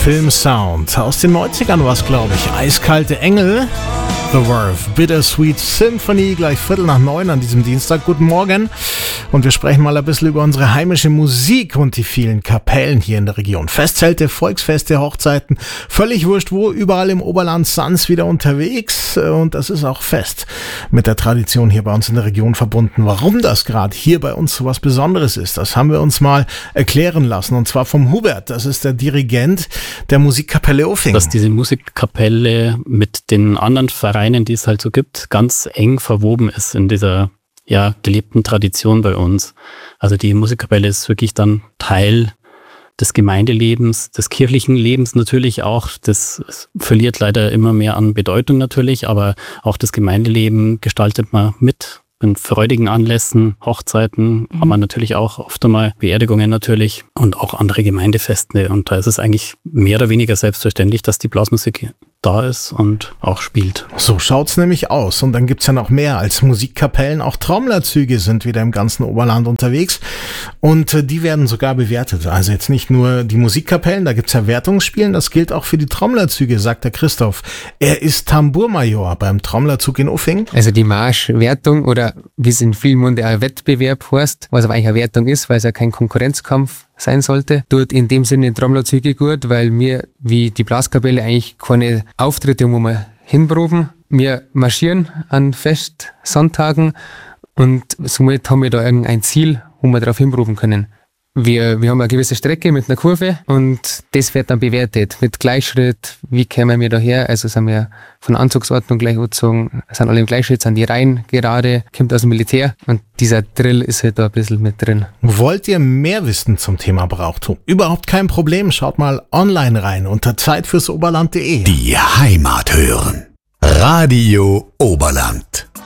Filmsound. Aus den 90ern war es, glaube ich. Eiskalte Engel, The Verve, Bittersweet Symphony, gleich 8:45 an diesem Dienstag. Guten Morgen. Und wir sprechen mal ein bisschen über unsere heimische Musik und die vielen Kapellen hier in der Region. Festzelte, Volksfeste, Hochzeiten, völlig wurscht wo, überall im Oberland Sans wieder unterwegs. Und das ist auch fest mit der Tradition hier bei uns in der Region verbunden. Warum das gerade hier bei uns so was Besonderes ist, das haben wir uns mal erklären lassen. Und zwar vom Hubert, das ist der Dirigent der Musikkapelle Uffing. Dass diese Musikkapelle mit den anderen Vereinen, die es halt so gibt, ganz eng verwoben ist in dieser gelebten Tradition bei uns. Also die Musikkapelle ist wirklich dann Teil des Gemeindelebens, des kirchlichen Lebens natürlich auch. Das verliert leider immer mehr an Bedeutung natürlich, aber auch das Gemeindeleben gestaltet man mit in freudigen Anlässen, Hochzeiten, aber natürlich auch oft einmal Beerdigungen natürlich und auch andere Gemeindefeste. Und da ist es eigentlich mehr oder weniger selbstverständlich, dass die Blasmusik da ist und auch spielt. So schaut's nämlich aus. Und dann gibt's ja noch mehr als Musikkapellen. Auch Trommlerzüge sind wieder im ganzen Oberland unterwegs. Und die werden sogar bewertet. Also jetzt nicht nur die Musikkapellen, da gibt's ja Wertungsspielen. Das gilt auch für die Trommlerzüge, sagt der Christoph. Er ist Tambourmajor beim Trommlerzug in Uffing. Also die Marschwertung oder wie es in vielen Munde ein Wettbewerb heißt, was aber eigentlich eine Wertung ist, weil es ja kein Konkurrenzkampf sein sollte, tut in dem Sinne Trommlerzüge gut, weil wir wie die Blaskapelle eigentlich keine Auftritte, wo wir hinproben. Wir marschieren an Festsonntagen und somit haben wir da irgendein Ziel, wo wir darauf hinproben können. Wir haben eine gewisse Strecke mit einer Kurve und das wird dann bewertet mit Gleichschritt. Wie kämen wir daher? Also sind wir von Anzugsordnung gleich angezogen, sind alle im Gleichschritt, sind die Reihen gerade, kommt aus dem Militär und dieser Drill ist halt da ein bisschen mit drin. Wollt ihr mehr wissen zum Thema Brauchtum? Überhaupt kein Problem, schaut mal online rein unter zeitfürsoberland.de. Die Heimat hören. Radio Oberland.